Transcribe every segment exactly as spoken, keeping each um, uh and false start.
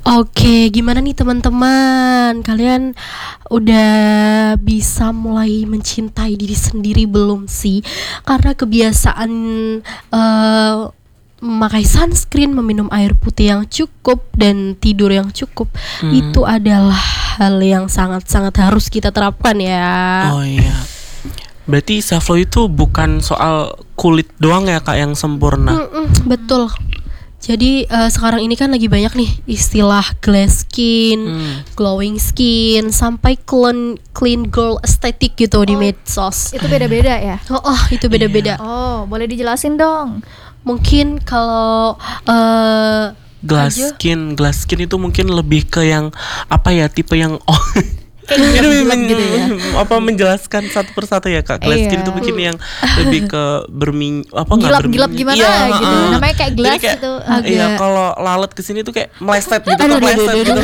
Oke, gimana nih teman-teman? Kalian udah bisa mulai mencintai diri sendiri belum sih? Karena kebiasaan uh, memakai sunscreen, meminum air putih yang cukup, dan tidur yang cukup hmm. itu adalah hal yang sangat-sangat harus kita terapkan ya. Oh iya. Berarti self love itu bukan soal kulit doang ya Kak yang sempurna. Mm-mm, betul. Jadi uh, sekarang ini kan lagi banyak nih istilah glass skin, hmm. glowing skin, sampai clean clean girl aesthetic gitu oh, di medsos. Itu beda-beda ya? Oh, oh itu beda-beda. Iya. Oh, boleh dijelasin dong? Mungkin kalau uh, glass aja. skin, glass skin itu mungkin lebih ke yang apa ya, tipe yang oh ini men- gitu ya? apa menjelaskan satu persatu ya Kak. Glass skin itu mungkin yang lebih ke bermin apa nggak gilap-gilap gimana iya, gitu. Uh, Namanya kayak glass kayak, gitu. Iya, kalau lalat kesini tuh kayak meleset gitu, meleset gitu.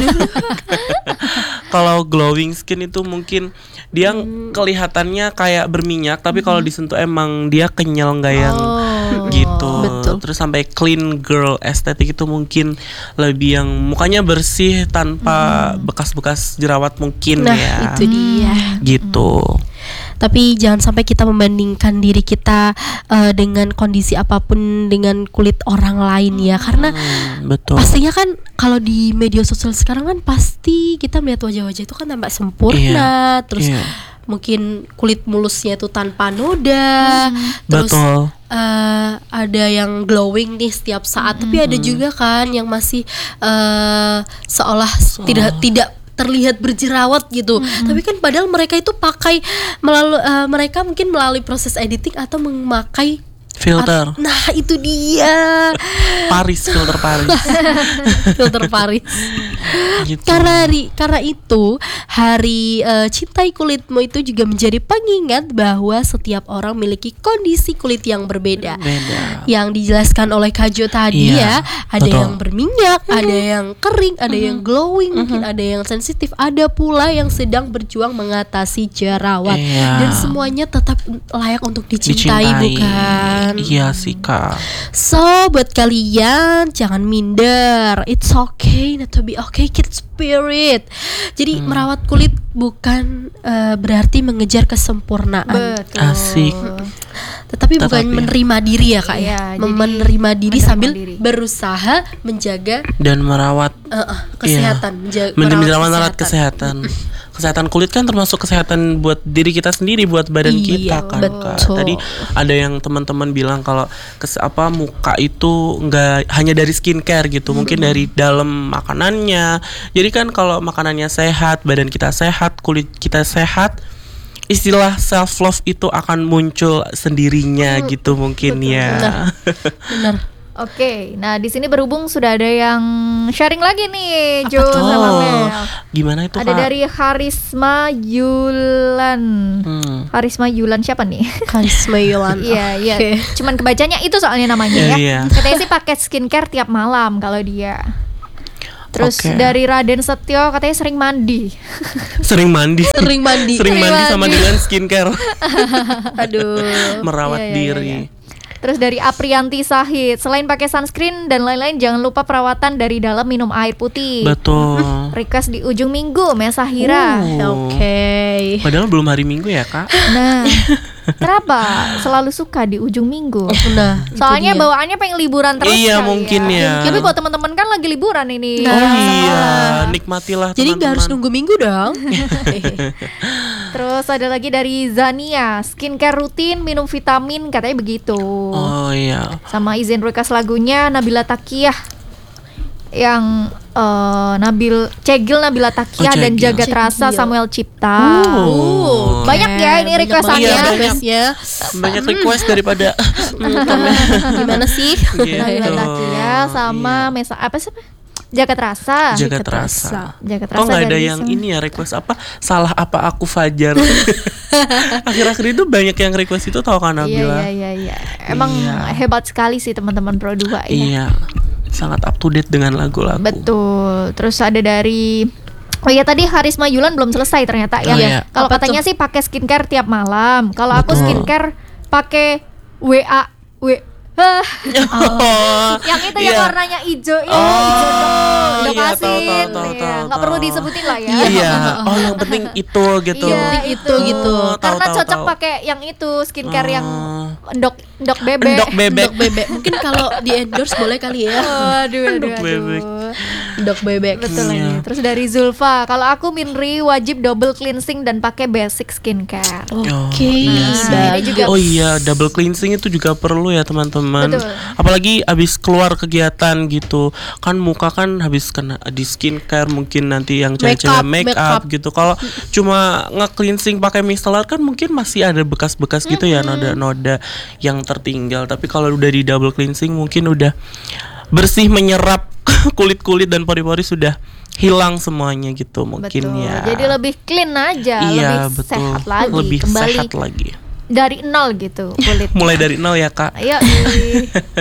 Kalau glowing skin itu mungkin dia hmm. kelihatannya kayak berminyak, tapi kalau disentuh emang dia kenyal nggak yang oh, gitu. Betul. Terus sampai clean girl aesthetic itu mungkin lebih yang mukanya bersih tanpa hmm. bekas-bekas jerawat mungkin. Nah, ya. itu dia. Gitu. Tapi jangan sampai kita membandingkan diri kita uh, dengan kondisi apapun dengan kulit orang lain ya, karena hmm, betul. Pastinya kan kalau di media sosial sekarang kan pasti kita melihat wajah-wajah itu kan tampak sempurna, iya, terus iya. mungkin kulit mulusnya itu tanpa noda, hmm, terus betul. Uh, ada yang glowing nih setiap saat, hmm. tapi ada juga kan yang masih uh, seolah so. tidak tidak terlihat berjerawat gitu, mm-hmm. tapi kan padahal mereka itu pakai melalui uh, mereka mungkin melalui proses editing atau memakai filter. At- nah itu dia Paris, filter Paris. Filter Paris. Gitu. Karena hari, karena itu hari uh, Cintai Kulitmu itu juga menjadi pengingat bahwa setiap orang memiliki kondisi kulit yang berbeda. Beda. Yang dijelaskan oleh Kak Jo tadi iya, ya, ada betul. yang berminyak, mm-hmm. ada yang kering, ada mm-hmm. yang glowing, mm-hmm. mungkin ada yang sensitif, ada pula yang sedang berjuang mengatasi jerawat. Iya. Dan semuanya tetap layak untuk dicintai, dicintai. bukan? Iya sih Kak. So buat kalian jangan minder. It's okay not to be okay, keep spirit. Jadi hmm. merawat kulit bukan uh, berarti mengejar kesempurnaan. Betul. Asik. Tetapi, Tetapi bukan ya. menerima diri ya Kak iya, ya. Menerima diri menerima sambil diri. berusaha menjaga dan merawat uh, uh, kesehatan, iya. menjaga merawat, merawat kesehatan. kesehatan. Kesehatan kulit kan termasuk kesehatan buat diri kita sendiri, buat badan iya, kita kan. Betul. Tadi ada yang teman-teman bilang kalau kes, apa muka itu nggak hanya dari skincare gitu, mm-hmm. mungkin dari dalam makanannya. Jadi kan kalau makanannya sehat, badan kita sehat, kulit kita sehat, istilah self love itu akan muncul sendirinya hmm, gitu mungkin betul, ya. Benar. Oke, nah di sini berhubung sudah ada yang sharing lagi nih, Jo sama Mel. Gimana itu ada Kak? dari Harisma Yulan. Hmm. Harisma Yulan siapa nih? Harisma Yulan. Iya, iya. Okay. Cuman kebacanya itu soalnya namanya ya. Iya. Katanya sih pakai skincare tiap malam kalau dia. Terus okay. dari Raden Setio katanya sering mandi. Sering mandi. Sering mandi. Sering mandi sama dengan skincare. Aduh. Merawat iya, iya, diri. Iya. Terus dari Aprianti Sahid, selain pakai sunscreen dan lain-lain, jangan lupa perawatan dari dalam, minum air putih. Betul. Request di ujung minggu, Mesahira. Oh. Oke. Okay. Padahal belum hari Minggu ya Kak. Nah, kenapa selalu suka di ujung minggu? Nah, soalnya bawaannya pengen liburan terus. Iya mungkin ya. ya. Tapi buat teman-teman kan lagi liburan ini. Nah, oh iya, nikmatilah. Jadi nggak harus nunggu minggu dong. Terus ada lagi dari Zania, skincare rutin, minum vitamin, katanya begitu. Oh iya. Sama izin request lagunya Nabila Takiyah yang uh, Nabil Cegil Nabila Takiyah oh, dan Jagat Rasa Samuel Cipta. Uh, banyak okay. ya ini requestannya. Iya, banyak, ya. Banyak request daripada gimana sih? Gitu. Nabila Takiyah sama iya. Mesa apa sih? Jagat Rasa. Jagat Rasa. Jagat Rasa. Kok nggak ada yang sama. Ini ya request apa? Salah apa aku Fajar? Akhir-akhir itu banyak yang request itu, tau kan Nabila? Iya iya iya. Emang iya. hebat sekali sih teman-teman Pro dua ya. Iya. Sangat up to date dengan lagu-lagu. Betul. Terus ada dari oh iya tadi Harisma Yulan belum selesai ternyata ya. Oh, iya. Kalau katanya tuh? Sih pakai skincare tiap malam. Kalau aku skincare pakai W A W oh, yang itu iya. yang warnanya hijau, oh, hijau Gak iya, asin, tahu, tahu, tahu, iya. tahu, Nggak perlu tahu. disebutin lah ya. Iya. Oh, yang penting itu gitu. Iya, itu gitu. Oh, tahu, Karena tahu, cocok tahu. pakai yang itu skincare yang Oh. endok endok bebek. Endok bebek. Dok bebek. Mungkin kalau di endorse boleh kali ya. Aduh, aduh, Endok bebek. aduh. Dok bebek. Betul Iya. lagi. Terus dari Zulfa, kalau aku Minri wajib double cleansing dan pakai basic skincare. Oke, Oh, iya sih. Nah, ini juga- Oh iya, double cleansing itu juga perlu ya teman-teman. Betul. Apalagi habis keluar kegiatan gitu, kan muka kan habis kena di skincare mungkin nanti yang cewek-cewek Make make up, up gitu. Kalau cuma nge-cleansing pakai micellar kan mungkin masih ada bekas-bekas gitu ya, noda-noda yang tertinggal. Tapi kalau udah di double cleansing mungkin udah bersih menyerap kulit-kulit dan pori-pori sudah hilang semuanya gitu mungkin Betul. ya. Jadi lebih clean aja, iya, lebih betul. sehat lagi, Lebih kembali sehat lagi. dari nol gitu kulit. Mulai dari nol ya, Kak. Ayo.